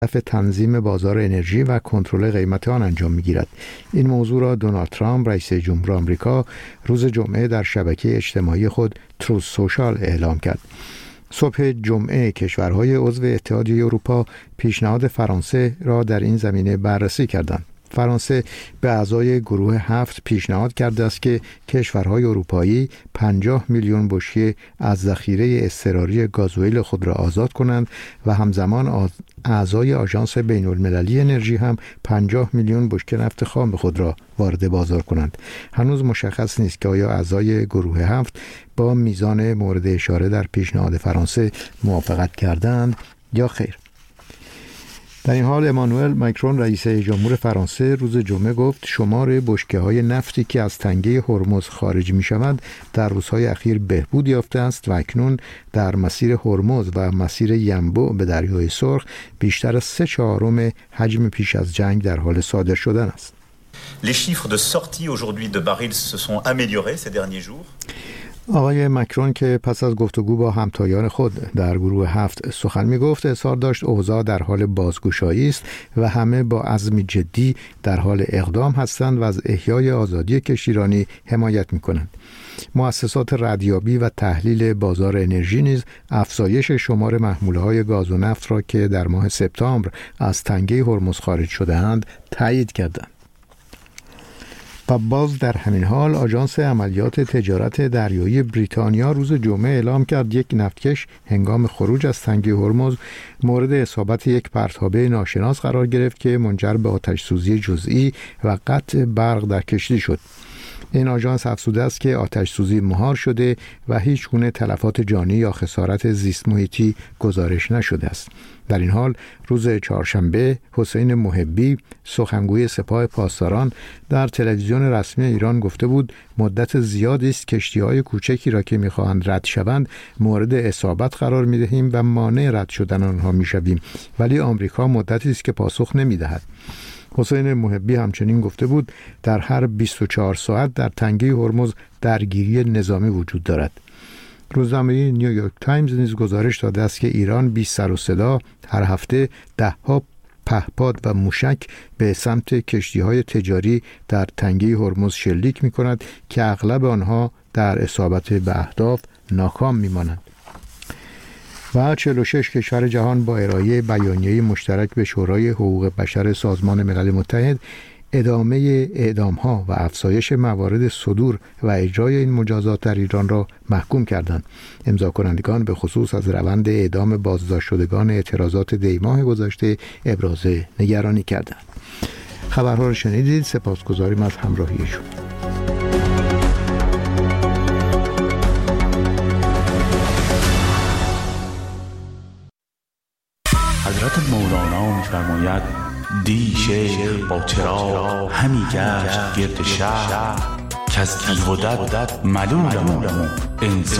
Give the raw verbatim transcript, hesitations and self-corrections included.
هدف تنظیم بازار انرژی و کنترل قیمت آن انجام می‌گیرد. این موضوع را دونالد ترامپ رئیس جمهور آمریکا روز جمعه در شبکه اجتماعی خود تروث سوشال اعلام کرد. صبح جمعه کشورهای عضو اتحادیه اروپا پیشنهاد فرانسه را در این زمینه بررسی کردند. فرانسه به اعضای گروه هفت پیشنهاد کرده است که کشورهای اروپایی پنجاه میلیون بشکه از ذخیره اضطراری گازوئیل خود را آزاد کنند و همزمان اعضای آژانس بین المللی انرژی هم پنجاه میلیون بشکه نفت خام خود را وارد بازار کنند. هنوز مشخص نیست که آیا اعضای گروه هفت با میزان مورد اشاره در پیشنهاد فرانسه موافقت کردند یا خیر. در این حال امانوئل ماکرون رئیس جمهور فرانسه روز جمعه گفت شمار بشکه‌های نفتی که از تنگه هرمز خارج می‌شوند در روزهای اخیر بهبود یافته است و اکنون در مسیر هرمز و مسیر ینبوع به دریای سرخ بیشتر از سه چهارم حجم پیش از جنگ در حال صادر شدن است. Les chiffres de sortie aujourd'hui de barils se sont améliorés ces derniers jours. آقای ماکرون که پس از گفتگو با همتایان خود در گروه هفت سخن می گفت اظهار داشت اوضاع در حال بازگشایی است و همه با عزم جدی در حال اقدام هستند و از احیای آزادی کشتیرانی حمایت می کنند. مؤسسات ردیابی و تحلیل بازار انرژی نیز افزایش شمار محموله‌های گاز و نفت را که در ماه سپتامبر از تنگه هرمز خارج شده‌اند تایید کردند. و باز در همین حال آژانس عملیات تجارت دریایی بریتانیا روز جمعه اعلام کرد یک نفتکش هنگام خروج از تنگه هرمز مورد اصابت یک پرتابه ناشناس قرار گرفت که منجر به آتش سوزی جزئی و قطع برق در کشتی شد. این آژانس افزوده است که آتش سوزی مهار شده و هیچ گونه تلفات جانی یا خسارت زیست محیطی گزارش نشده است. در این حال روز چهارشنبه حسین محبی سخنگوی سپاه پاسداران در تلویزیون رسمی ایران گفته بود مدت زیادی است کشتی‌های کوچکی را که می‌خواهند رد شوند مورد اصابت قرار می‌دهیم و مانع رد شدن آنها می‌شویم، ولی آمریکا مدتی است که پاسخ نمی‌دهد. حسین محبی همچنین گفته بود در هر بیست و چهار ساعت در تنگه هرمز درگیری نظامی وجود دارد. روزنامه نیویورک تایمز نیز گزارش داده است که ایران بی سر و صدا هر هفته ده‌ها پهپاد و موشک به سمت کشتی‌های تجاری در تنگه هرمز شلیک می‌کند که اغلب آنها در اصابت به اهداف ناکام می‌مانند. و چهل و شش کشور جهان با ارائه بیانیه مشترک به شورای حقوق بشر سازمان ملل متحد ادامه اعدام‌ها و افزایش موارد صدور و اجرای این مجازات در ایران را محکوم کردند. امضا کنندگان به خصوص از روند اعدام بازداشت شدگان اعتراضات دی‌ماه گذشته ابراز نگرانی کردند. خبرها را شنیدید. سپاسگزاریم از همراهی شما. حضرت مولانا می‌فرماید دی شیخ با چراغ همی گشت گرد شهر که از تیغ و دد ملولم انسان